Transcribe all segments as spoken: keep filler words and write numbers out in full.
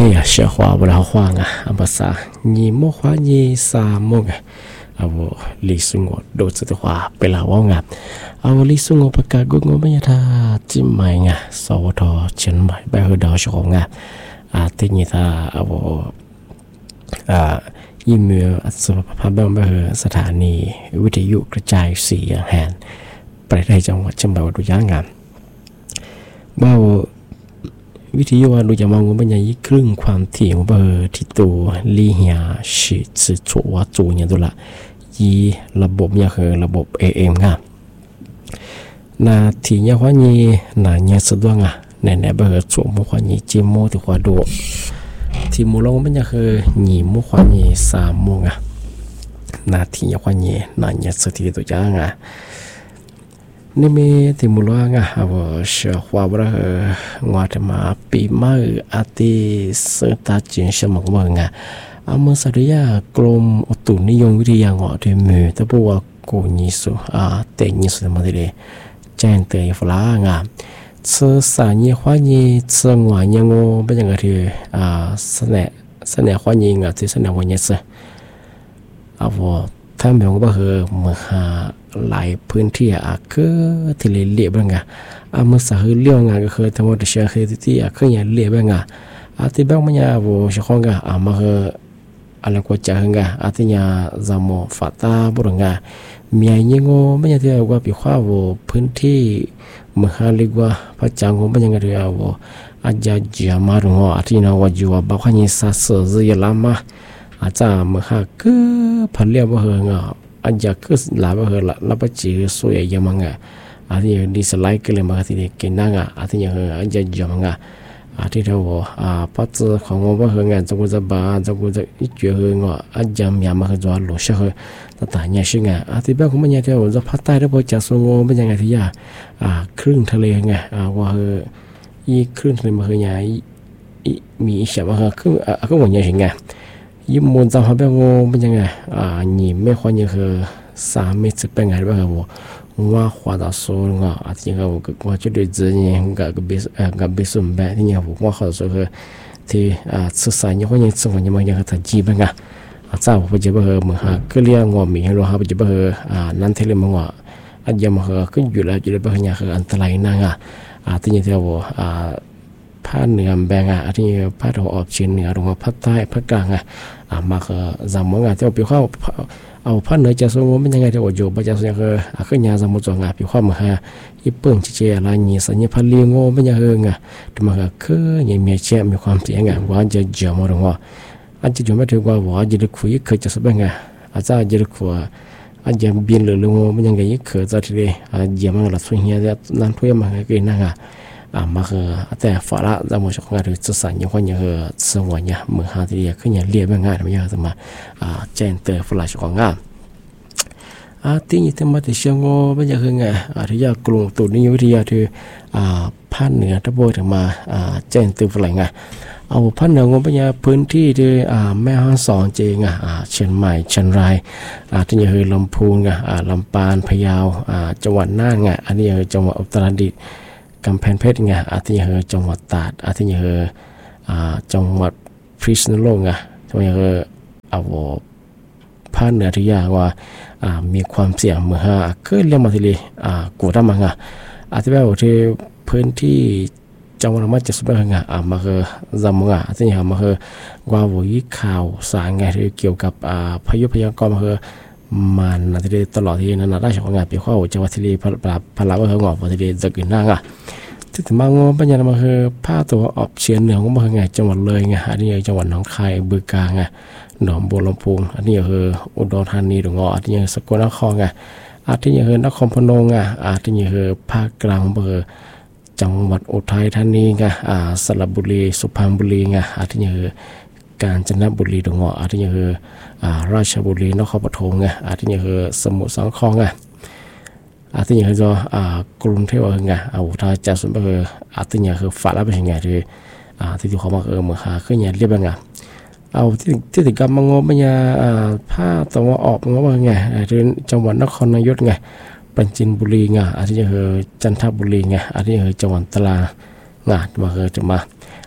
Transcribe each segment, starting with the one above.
呀，小花不了花啊，阿不啥，你莫花你啥莫个，阿我李顺我都知道话ไปละว่างับ阿我李顺我ประกาศกูงไม่ยท่าจิ้มใหม่ไงสวทเชียงใหม่ไปเฮดาวชงงับอาที่นี่ท่าอา我อ่ายิ่งมีสภาพบ้านไปเฮสถานีวิทยุกระจายเสียงแห่งประเทศจังหวัดเชียงใหม่วัดดุยางงับบ้าวิทยุว่าดูจะมองว่ามันยังยิ่งครึ่งความถี่ของเบอร์ที่ตัวลีเฮียสิสิชัวจูเนี่ยตัวละยี่ระบบเนี่ยคือระบบ เอ เอ็ม ครับนาที่เนี่ยว่านี่นาเนี่ยสะดวกอ่ะในในเบอร์ชัวมุขว่านี่จิมโมตัวว่าดูที่มูลงมันยังคือยี่มุขว่านี่สามโมงอ่ะนาที่เนี่ยว่านี่นาเนี่ยสถิตตัวอย่างอ่ะนี่มีที่มูลว่างอ่ะว่าเชื่อว่าว่าเอองอดมาปีมาอาทิสตาจินสมองเมืองอ่ะอาเมื่อสัตยากรมอุตุนิยมวิทยางอดมือแต่บอกว่ากูนิสุอาเตนิสุมาเลยแจ้งเตือนฟลางอ่ะเชื่อสารยี่ห้อนี้เชื่องวานยังโง่เป็นยังไงที่อ่าเสนอเสนอข้อยิงอ่ะที่เสนอวันนี้สิอาว่าถ้าไม่บอกว่าเออเมื่อหาหลายพื้นที่อ่ะคือที่เลี้ยบบ้างอ่ะอ่ะเมื่อสาวเลี้ยงอ่ะก็คือทั้งหมดเชื่อคือที่อ่ะคืออย่างเลี้ยบบ้างอ่ะอ่ะที่บ้างมันยาบุชงอ่ะอ่ะมาคืออะไรก็จะหงอ่ะอ่ะที่ยาจำโมฟัตตาบุรงอ่ะมีอะไรงี้งูไม่ใช่ที่ว่าปีข้าวพื้นที่เมื่อหาเรียกว่าพระจังงูไม่ยังไงที่ว่าอาจจะเจียมารงอ่ะที่น่าว่าอยู่ว่าบ้านนี้สัตว์เสือลามาอาจจะเมื่อหาคือพันเลี้ยบว่าเฮงอ่ะอาจจะคือหลายว่าเฮละแล้วไปจีสวยยังมังอ่ะอาที่ดีสไลด์ก็เลยมาที่เด็กกินนั่งอ่ะอาที่ยังเฮอาจจะยังมังอ่ะอาที่เราอ่าปัจจัยของว่าเฮงอ่ะจะกูจะบ้าจะกูจะอีกเยอะเฮงอ่ะอาจจะมีมาคือจะหลุดเชื่อแต่แต่เนี่ยชิงอ่ะอาที่บ้านของมันเนี่ยที่ว่าจะพัดใต้แล้วพอจะส่งว่าเป็นยังไงที่ยาอ่าครึ่งทะเลไงอ่าว่าเฮอีครึ่งทะเลมาเฮเนี่ยอีมีอีเสียมาเฮคืออ่ะก็ว่าเนี่ยชิงไงยิ่งมันจะทำแบบงูเป็นยังไงอ่านี่ไม่ควรจะคือสามเมตรเป็นไงบ้างครับว่าขวาตาโซ่งอ่ะที่ยังก็ว่าจะด้วยจีเนี่ยกับกับเบสเอ่อกับเบสแบบที่ยังว่าขวาตาโซ่คือที่อ่าสื่อสารยังควรยังส่งยังมันยังคือจีบงอ่ะอาจารย์ผมจะบอกมึงฮะก็เรียกว่ามีให้เราฮะผมจะบอกอ่านั่นเทเลมังว่าอาจจะมาคือก็อยู่แล้วอยู่แล้วบอกยังคืออันตรายนั่งอ่ะอ่าที่ยังที่ว่าอ่าภาคเหนือแบงอ่ะที่ภาคตะวันออกเฉียงเหนือตรงภาคใต้ภาคกลางอ่ะอ่ามาคือจำมังอ่ะที่ว่าปีข้าวเอาภาคเหนือจะส่งว่าเป็นยังไงที่ว่าอยู่ประชาชนคืออ่ะคือยาจำมุจงอ่ะปีข้าวมาฮะญี่ปุ่นเชี่ยอะไรนี่สัญญาพันเลี้ยงงูเป็นยังไงอ่ะที่มาคือยังมีเชี่ยมีความเสี่ยงอ่ะว่าจะเจอมาตรงว่าอาจจะอยู่ไม่ถึงว่าว่าจะได้คุยเคยจะสบายไงอาจจะจะได้คุยอาจจะบินหรือลงมันยังไงยิ่งเคยจะที่อาจจะมันหลับส่วนเฮียจะนั่นทุกอย่างมันก็กินนั่งอ่ะอ่ามาคือแต่ฝ่าละจะมาจากงานหรือจะสั่งยังคนยังคือสวรรค์เนี่ยเมื่อหาที่เรียกขึ้นอย่างเรียบง่ายๆมันยังจะมาอ่าแจ้งเตือนฝ่าละจากงานอ่าที่นี่ที่มาที่เชียงโง่มันยังคือไงอ่าที่ยากรุงตุนิยวิทยาที่อ่าภาคเหนือทับโบถึงมาอ่าแจ้งเตือนฝ่าละไงเอาพันเหนืองบปัญญาพื้นที่ที่อ่าแม่ฮ่องสอนเจงอ่ะอ่าเชียงใหม่เชียงรายอ่าที่นี่คือลำพูนอ่ะอ่าลำปางพะเยาอ่าจังหวัดน่านอ่ะอันนี้คือจังหวัดอุตรดิตถ์กำแพงเพชรอ่ะอาที่นี่คือจังหวัดตราดอาที่นี่คืออ่าจังหวัดพิษณุโลกอ่ะที่นี่คือเอาพันเหนือที่ยากว่าอ่ามีความเสี่ยงเมื่อฮะคือเรียกมาทีเลยอ่ากูทำมังอ่ะอาที่แบบที่พื้นที่จังหวัดมาจะสบายงอ่ะมาคือจำงอ่ะที่นี่มาคือว่าวิข่าวสารไงที่เกี่ยวกับอ่าพายุพยากรณ์มาคือมันนาทีตลอดที่นั้นได้ช่วงงานปีข้าวจังหวัดที่พลาพลาว่าเขางอกว่าที่จะกินนั่งอ่ะที่ถึงมางอปัญญามาคือภาคตัวออกเฉียงเหนือก็มาคือไงจังหวัดเลยไงอันนี้จังหวัดหนองคายบึงกาฬไงหนองบัวลำพูอันนี้คืออุดรธานีหรืองออันนี้สกลนครไงอันนี้คือนครพนมไงอันนี้คือภาคกลางคือจังหวัดอุทัยธานีไงอ่าสระบุรีสุพรรณบุรีไงอันนี้คือกาญจนบุรีหรืองออันนี้คืออ่าราชบุรีนครปฐมไงอันนี้คือสมุทรสาครไงอาที่นี่คืออ่ากรุงเทพไงเอาถ้าจะส่วนก็คืออาที่นี่คือฝาละเป็นยังไงที่อ่าที่ที่เขามาเออเมื่อหาขึ้นอย่างเรียบยังไงเอาที่ที่ติดกับมังงบเนี่ยอ่าภาคตะวันออกมังงบไงที่จังหวัดนครนายกไงปัญจินบุรีไงอาที่นี่คือจันทบุรีไงอาที่นี่คือจังหวัดตราดไงมาคือจะมา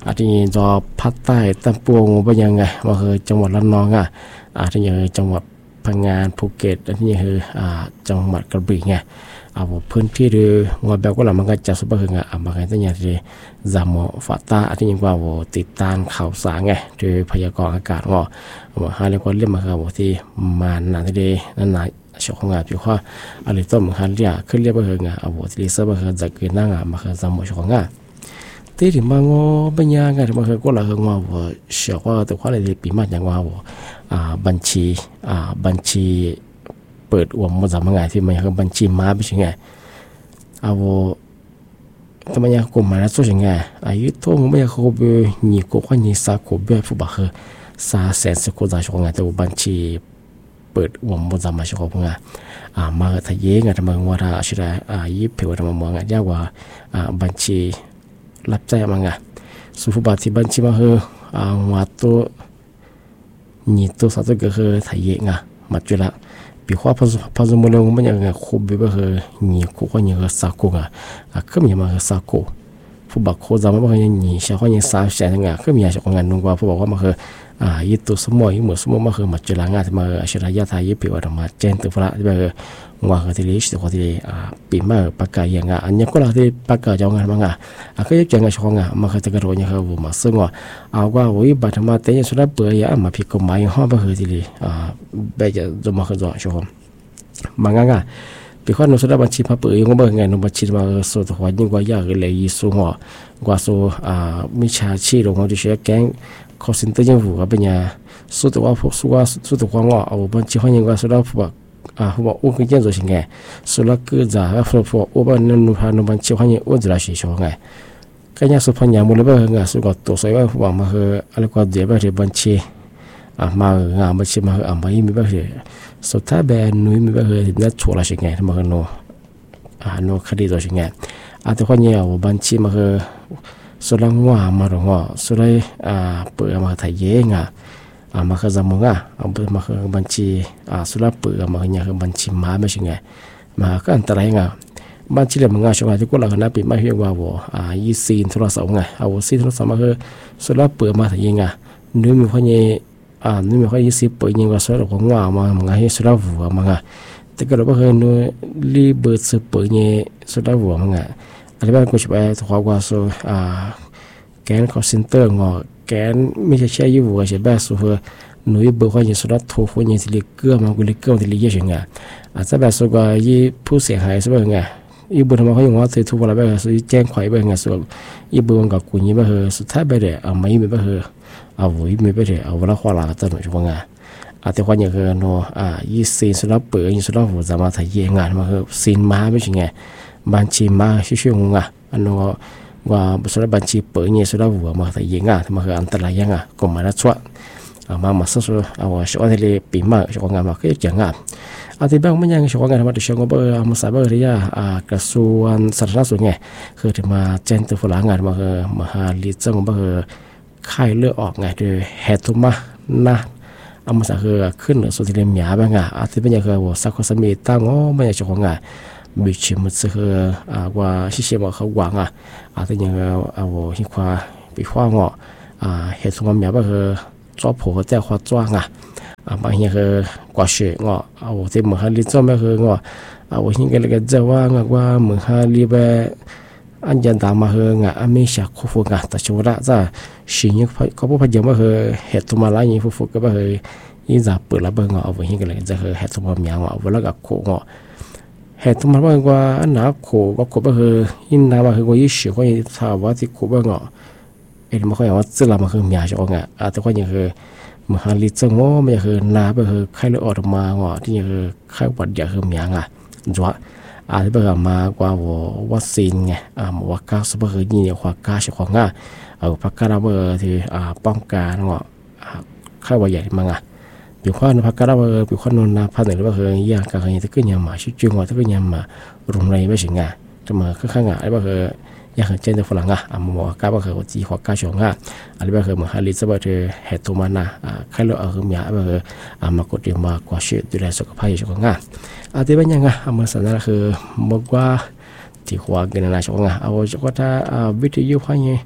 อาที่จอภาคใต้ตั้งปวงไปยังไงมาคือจังหวัดระนองอ่ะอาที่ยังจังหวัดพังงานภูเก็ตอันนี้คืออ่าจังหวัดกระบี่ไงเอาพื้นที่หรืองอแบบก็หลังมันก็จะสุภาพไงอ่ะบางทีตั้งอย่างที่จามอฝาตาอันนี้ยังว่าว่าติดตามข่าวสารไงโดยพยากรณ์อากาศงอว่าหาเรื่องก็เรื่องมาครับว่าที่มาหนาที่นั่นหนาชาวของงานพี่ว่าอะไรต้นมันหันเรียขึ้นเรียบไปเหงาเอาว่าที่เสือมาคือจะเกินนั่งอ่ะมาคือจามอชาวของงานที่ถึงมางอปัญญาไงที่มาคือก็หลังงอว่าเชื่อว่าแต่ว่าอะไรปีมาอย่างว่าว่าอ่าบัญชีอ่าบัญชีเปิดอวมมันจะมาไงที่มันคือบัญชีม้าไม่ใช่ไงเอาทำไมยังกลุ่มมาแล้วสู้ยังไงอายุทุ่งไม่อยากเขาไปหนีกูว่าหนีสากูเบี้ยผู้บ่าวคือสาแสนสกุลจากช่วงไงแต่บัญชีเปิดอวมมันจะมาช่วงไงอ่ามาทะเยงไงทำไมว่าถ้าชื่ออะไรอ่ายิบเผยทำไมมองไงยากว่าอ่าบัญชีรับใจมั้งไงสุภาพที่บัญชีมาคืออ่าว่าตัวหนีตัวสัตว์ก็คือทะเยงไงมาจุละปีว่าพอพอสมมติเราไม่อยากเงาคูบีก็คือหนีคูก็หนีก็สักกูไงอ่ะก็มีมาคือสักกูผู้บักโคจำว่าคือหนีชาวก็ยังสาวแสนไงก็มีอาชีพงานนุ่งว่าผู้บอกว่ามาคืออ่ายึดตัวสมอยเหมือนสมมติมาคือมาจุละงานที่มาอาชีพยาทายยึดปีว่าทำมาเจนตัวพระที่แบบว่าคือที่ลิสต์ตัวที่อ่าปีมาปากกาอย่างอ่ะอันนี้ก็เราที่ปากกาจะงานมั้งอ่ะอ่ะก็ยังจะงานชาวงานมาคือตะกร้อยังคือมาซึ่งว่าเอาว่าวิบัติมาแต่ยังสุดท้ายเปย์อ่ะมาพิกก็ไม่ห้องมาคือที่ลิอ่าเบจะจะมาคือจะชาวบางงานอ่ะปีข้อนุสระบัญชีพระเปิดยังก็เบิ่งไงนุบัญชีมาสุดหัวยิ่งกว่ายากเลยยิ่งสูงหัวกว่าสูอ่ามิชาชีลงเขาจะใช้แก๊งคอสินเตอร์ยังหัวเป็นยาสุดว่าพวกสุดว่าสุดหัวงอเอาบัญชีข้อยิ่งกว่าสุดแล้วพวกอ่าพวกอุ้งกินจะยังไงสุดแล้วก็จะแล้วพวกพวกอุ้งนั่นนุพานุบัญชีข้อยิ่งอุ้งจะได้ใช้ช่วงไงก็ยังสุดพันยามุลเบิ่งไงสุดก็ตัวใส่ว่าพวกมาคืออะไรก็เดี๋ยวไปที่บัญชีอ่ามางานบัญชีมาอ่าไม่มีแบบสุดท้ายแบบนุ้ยมีแบบที่น่าชัวร์ละสิ่งไงที่มาคือโนอ่าโนคดีตัวสิ่งไงอาแต่คนเนี่ยบัญชีมาคือสุดละงัวมาหรืองัวสุดเลยอ่าเปิดมาถ่ายเยงอ่ะอ่ามาคือจำมึงอ่ะเอาเปิดมาคือบัญชีอ่าสุดละเปิดมาคือเนี่ยคือบัญชีม้าไม่สิ่งไงมาก็อันตรายไงบัญชีเลยมึงอ่ะช่วงที่กูหลังนั้นปีมาเรียกว่าว่าอ่ายี่สิบโทรศัพท์ไงเอาซีโทรศัพท์มาคือสุดละเปิดมาถ่ายเยงอ่ะนุ้ยมีคนเนี่ยอ่านี่ไม่ค่อยยิ่งสิบปียังก็สวยหรอกว่ามามึงไงให้สุดหัวมึงอ่ะแต่ก็เราไม่เคยนู้รีเบิร์ดสิบปียังสุดหัวมึงอ่ะอะไรบ้างกูจะไปถอดว่าสุอ่าแกนคอร์เซนเตอร์งอแกนไม่ใช่ใช่ยี่หัวใช่แบบสุดนู้เบิร์ดค่อยยิ่งสุดทุกคนยังสิลิเกอร์มันกูลิเกอร์ที่ลิเยอะยังไงอาจจะแบบสุดก็ยี่ผู้เสียหายสุดยังไงยี่เบิร์ดทำไมเขายังว่าเธอทุกวันแบบสุดแจ้งข่อยแบบไงสุดยี่เบิร์ดกับกูยี่แบบสุดท้ายไปเดี๋ยวเอาไม่ไม่แบบเอาไว้ไม่ไปเถอะเอาเวลาขวาหลังตลอดช่วงงานอาแต่ความอย่างคือโนอ่ายี่สิบสุดแล้วเปิดยี่สุดแล้วหัวจะมาถ่ายเยงานมาคือซีนมาไม่ใช่ไงบัญชีมาช่วยๆงงอ่ะอันโนว่าสุดแล้วบัญชีเปิดยี่สุดแล้วหัวมาถ่ายเยงานมาคืออันตรายยังอ่ะก็มาแล้วชัวเอามามาสู้ๆเอาช่วงที่ปีมาช่วงงานมาคืออย่างงานอาที่บางไม่ยังช่วงงานมาถึงช่วงก็เบอร์มาสายเบอร์ที่ยาอ่ากระทรวงสาธารณสุขไงคือถึงมาแจ้งตัวฝรั่งงานมาคือมาหาลิจังมาคือไข้เลือดออกไงโดยแฮตุมานะเอามาสักคือขึ้นสุดที่เรียมหยาบ้างอ่ะอาทิตย์เป็นอย่างคือว่าสักคนสมีตั้งอ๋อไม่อยากจะของงานบิชิมุสคืออ่าว่าชิเชมาเขาหวังอ่ะอาทิตย์อย่างเอาหิควาปีขว้างอ่ะอ่าเหตุสงครามหยาบ้างคือจ้าผัวแต่ขวาจ้างอ่ะอ่าบางอย่างคือกว่าเชื่องอ่ะเอาที่เหมือนฮันลิจ้าไม่คืออ่ะเอาหิงกันเลยก็จะว่างว่าเหมือนฮันลิแบบอันยันตามมาเหงะไม่ใช่คู่ฟูงะแต่ชัวร์จะสิ่งนี้เขาพูดพยายามว่าเหเหตุตัวมาล้างยิ่งฟูก็ว่าเหยิ่งจะเปิดแล้วเบิ่งเอาไว้หิ้งกันเลยจะเหเหตุตัวมาหยางเอาไว้แล้วก็โขงเหตุตัวมาว่าว่าอันหนาโขก็โขว่าเหยิ่งน้ำมาเหว่ายิ่งเสียก็ยิ่งถามว่าที่โขว่าเหเอ็นมาค่อยว่าจะละมาเหหยาจะเอาไงอาแต่ก็ยังเหมหาลิจังว่าไม่เหน้ำไปเหไข้เลือดออกมาเหที่ยังเหไข้หวัดใหญ่เหหยางอ่ะจ้ะอาจจะเปิดมากว่าวัคซีนไงอ่าวัคซีนสเปอร์ยี่เนี่ยความกล้าเฉพาะง่าเอาพักการเบอร์ที่อ่าป้องกันเงาะไข้หวัดใหญ่มั้งอ่ะผิวข้อนพักการเบอร์ผิวข้อนนนาพันหนึ่งหรือว่าเฮยยากการเฮยที่ขึ้นยามมาชิจุงว่าที่ขึ้นยามมารุนแรงไม่ใช่ไงจะมาข้างๆอ่ะไอ้บ้าเฮยอยากเห็นเจนในฝรั่งอ่ะอ่ามัวก้าบ้าเฮยว่าจีความกล้าเฉพาะง่าอะไรบ้าเฮยเหมือนฮาริสบ้าเธอเหตุตัวมันนะอ่าไข้เลือดออกมีอะไรบ้าเฮยอ่ามากดเดียวมากว่าชีวิตดูแลสุขภาพเฉพาะง่าอาทิตย์เป็นยังไงอามาสันนั่นคือบอกว่าที่หัวกันนะช่วงอ่ะเอาจากว่าถ้าวิทยุพันยัง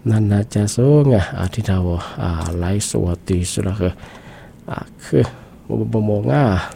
นั่นนะจะโซงอ่ะอาทิตย์เราอ่าไลฟ์สวัสดีสุดละคืออ่าคือบมงอ่ะ